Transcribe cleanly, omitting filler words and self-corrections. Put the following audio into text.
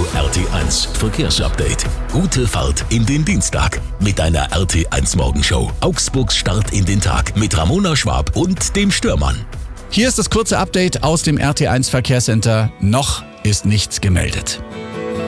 RT1 Verkehrsupdate. Gute Fahrt in den Dienstag mit einer RT1 Morgenshow. Augsburgs Start in den Tag mit Ramona Schwab und dem Stürmann. Hier ist das kurze Update aus dem RT1 Verkehrscenter. Noch ist nichts gemeldet.